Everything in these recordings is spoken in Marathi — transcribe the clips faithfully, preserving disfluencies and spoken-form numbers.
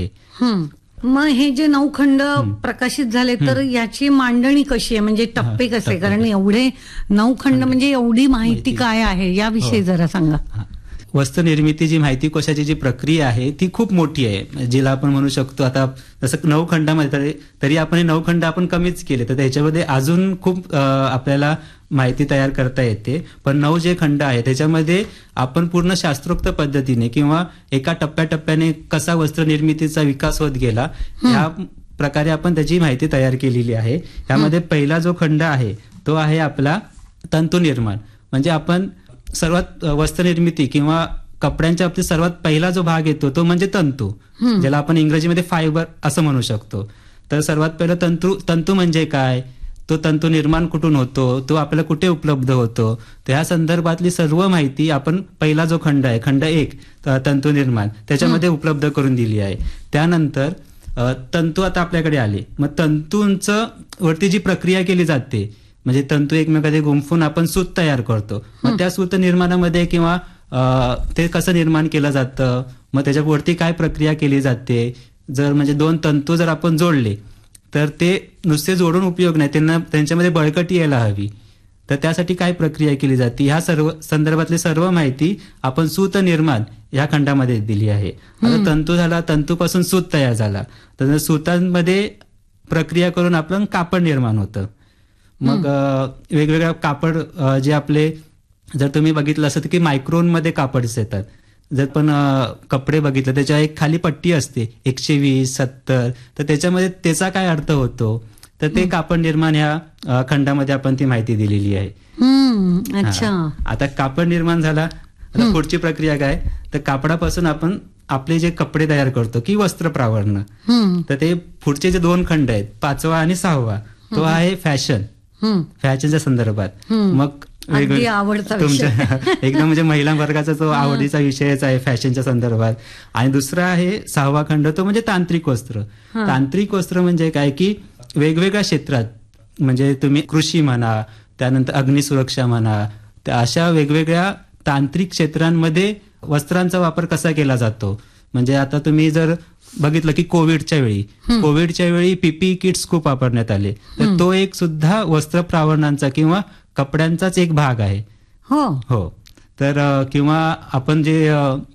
आहे. मग हे जे नऊ खंड प्रकाशित झाले तर याची मांडणी कशी आहे, म्हणजे टप्पे कसे, कारण एवढे नऊ खंड म्हणजे एवढी माहिती काय आहे याविषयी जरा सांगा. वस्त्रनिर्मिती जी माहिती कोशाची जी प्रक्रिया आहे ती खूप मोठी आहे, जिला आपण म्हणू शकतो आता जसं नऊ खंडामध्ये तरी आपण हे नऊ खंड आपण कमीच केले तर त्याच्यामध्ये अजून खूप आपल्याला माहिती तयार करता येते. पण नऊ जे खंड आहे त्याच्यामध्ये आपण पूर्ण शास्त्रोक्त पद्धतीने किंवा एका टप्प्याटप्प्याने कसा वस्त्रनिर्मितीचा विकास होत गेला ह्या प्रकारे आपण त्याची माहिती तयार केलेली आहे. यामध्ये पहिला जो खंड आहे तो आहे आपला तंतू निर्माण. म्हणजे आपण सर्वात वस्त्रनिर्मिती किंवा कपड्यांच्या बाबतीत सर्वात पहिला जो भाग येतो तो म्हणजे तंतू, ज्याला आपण इंग्रजीमध्ये फायबर असं म्हणू शकतो. तर सर्वात पहिलं तंतू तंतू म्हणजे काय, तो तंतू निर्माण कुठून होतो, तो आपल्याला कुठे उपलब्ध होतो, तर ह्या संदर्भातली सर्व माहिती आपण पहिला जो खंड आहे खंड एक तंतू निर्माण त्याच्यामध्ये उपलब्ध करून दिली आहे. त्यानंतर तंतू आता आपल्याकडे आले, मग तंतूंचं वरती जी प्रक्रिया केली जाते म्हणजे तंतू एकमेकांमध्ये गुंफून आपण सूत तयार करतो. मग त्या सूत निर्माणामध्ये किंवा ते कसं निर्माण केलं जातं, मग त्याच्यावरती काय प्रक्रिया केली जाते. जर म्हणजे दोन तंतू जर आपण जोडले तर ते नुसते जोडून उपयोग नाही, त्यांना त्यांच्यामध्ये बळकटी यायला हवी, तर त्यासाठी काय प्रक्रिया केली जाते ह्या सर्व संदर्भातली सर्व माहिती आपण सूत निर्माण ह्या खंडामध्ये दिली आहे. आता तंतू झाला, तंतूपासून सूत तयार झाला, तर सूतांमध्ये प्रक्रिया करून आपलं कापड निर्माण होतं. मग वेगवेगळ्या कापड जे आपले जर तुम्ही बघितलं असतं की मायक्रोनमध्ये कापड्स येतात. जर पण कपडे बघितले त्याच्या एक खाली पट्टी असते एकशे वीस सत्तर, तर त्याच्यामध्ये त्याचा काय अर्थ होतो, तर ते कापड निर्माण ह्या खंडामध्ये आपण ती माहिती दिलेली आहे. अच्छा, आता कापड निर्माण झाला, आता पुढची प्रक्रिया काय, तर कापडापासून आपण आपले जे कपडे तयार करतो की वस्त्र प्रावरण, तर ते पुढचे जे दोन खंड आहेत पाचवा आणि सहावा तो आहे फॅशन. फॅशनच्या संदर्भात मग तुमच्या एकदम म्हणजे महिला वर्गाचा तो आवडीचा विषयच आहे फॅशनच्या संदर्भात. आणि दुसरा आहे सहावा खंड तो म्हणजे तांत्रिक वस्त्र. तांत्रिक वस्त्र म्हणजे काय की वेगवेगळ्या क्षेत्रात म्हणजे तुम्ही कृषी म्हणा, त्यानंतर अग्निसुरक्षा म्हणा, अशा वेगवेगळ्या तांत्रिक क्षेत्रांमध्ये वस्त्रांचा वापर कसा केला जातो. म्हणजे आता तुम्ही जर बघितलं की कोविडच्या वेळी कोविडच्या वेळी पीपी किट्स खूप वापरण्यात आले, तर तो एक सुद्धा वस्त्र प्रावरणांचा किंवा कपड्यांचाच एक भाग आहे. हो हो तर किंवा आपण जे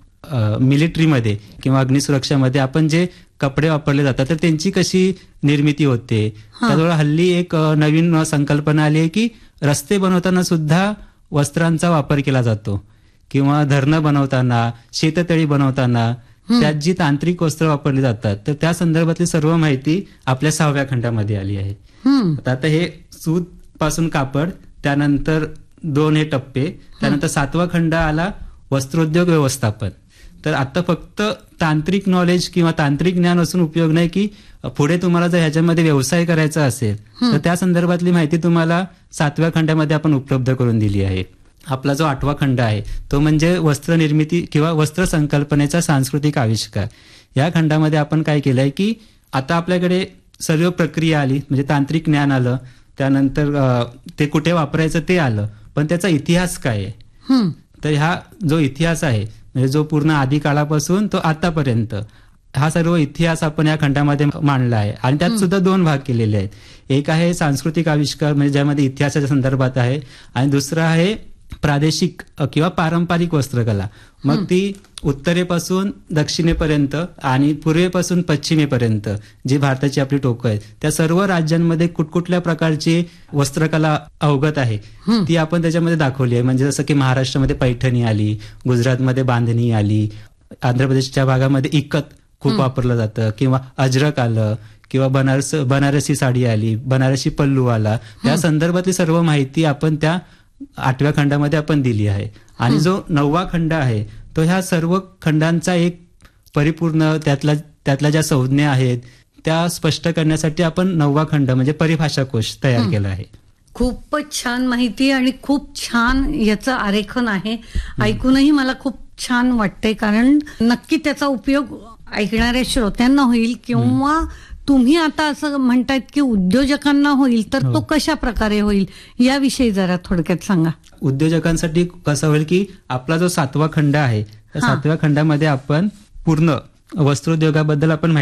मिलिटरीमध्ये किंवा अग्निसुरक्षामध्ये आपण जे कपडे वापरले जातात तर त्यांची कशी निर्मिती होते. त्याजवळ हल्ली एक नवीन संकल्पना आली आहे की रस्ते बनवताना सुद्धा वस्त्रांचा वापर केला जातो, किंवा धरणं बनवताना, शेततळी बनवताना त्यात जी तांत्रिक वस्त्र वापरली जातात तर त्या संदर्भातली सर्व माहिती आपल्या सहाव्या खंडामध्ये आली आहे. आता हे सूत पासून कापड, त्यानंतर दोन हे टप्पे, त्यानंतर सातवा खंड आला वस्त्रोद्योग व्यवस्थापन. तर आता फक्त तांत्रिक नॉलेज किंवा तांत्रिक ज्ञान असून उपयोग नाही की पुढे तुम्हाला जर ह्याच्यामध्ये व्यवसाय करायचा असेल तर त्या संदर्भातली माहिती तुम्हाला सातव्या खंडामध्ये आपण उपलब्ध करून दिली आहे. आपला जो आठवा खंड आहे तो म्हणजे वस्त्र निर्मिती किंवा वस्त्र संकल्पनेचा सांस्कृतिक आविष्कार. या खंडामध्ये आपण काय केलंय की आता आपल्याकडे सर्व प्रक्रिया आली, म्हणजे तांत्रिक ज्ञान आलं, त्यानंतर ते कुठे वापरायचं ते आलं, पण त्याचा इतिहास काय आहे. तर हा जो इतिहास आहे म्हणजे जो पूर्ण आधी काळापासून तो आतापर्यंत हा सर्व इतिहास आपण या खंडामध्ये मांडला आहे. आणि त्यात सुद्धा दोन भाग केलेले आहेत. एक आहे सांस्कृतिक आविष्कार म्हणजे ज्यामध्ये इतिहासाच्या संदर्भात आहे, आणि दुसरा आहे प्रादेशिक किंवा पारंपरिक वस्त्रकला. मग ती उत्तरेपासून दक्षिणेपर्यंत आणि पूर्वेपासून पश्चिमेपर्यंत जी भारताची आपली टोकं आहेत त्या सर्व राज्यांमध्ये कुठकुठल्या प्रकारची वस्त्रकला अवगत आहे ती आपण त्याच्यामध्ये दाखवली आहे. म्हणजे जसं की महाराष्ट्रामध्ये पैठणी आली, गुजरातमध्ये बांधणी आली, आंध्र प्रदेशच्या भागामध्ये इकत खूप वापरलं जातं, किंवा अजरक आलं, किंवा बनारस बनारसी साडी आली, बनारसी पल्लू आला. त्या संदर्भातली सर्व माहिती आपण त्या आठव्या खंडामध्ये आपण दिली आहे. आणि जो नववा खंड आहे तो ह्या सर्व खंडांचा एक परिपूर्ण त्यातला त्यातल्या ज्या संज्ञा आहेत त्या स्पष्ट करण्यासाठी आपण नववा खंड म्हणजे परिभाषा कोश तयार केला आहे. खूपच छान माहिती आणि खूप छान याचं आरेखन आहे. ऐकूनही मला खूप छान वाटतंय, कारण नक्की त्याचा उपयोग ऐकणाऱ्या श्रोत्यांना होईल, किंवा तुम्ही आता असं म्हणतायत की उद्योजकांना होईल, तर तो कशा प्रकारे होईल याविषयी जरा थोडक्यात सांगा. उद्योजकांसाठी कसं होईल की आपला जो सातवा खंड आहे त्या सातव्या खंडामध्ये आपण पूर्ण वस्त्रोद्योगाबद्दल आपण